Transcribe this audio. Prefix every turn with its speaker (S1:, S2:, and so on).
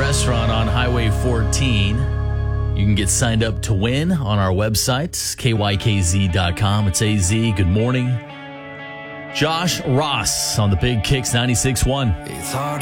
S1: Restaurant on Highway 14. You can get signed up to win on our website, kykz.com. It's AZ. Good morning. Josh Ross on the Big Kicks 96.1.
S2: It's hard.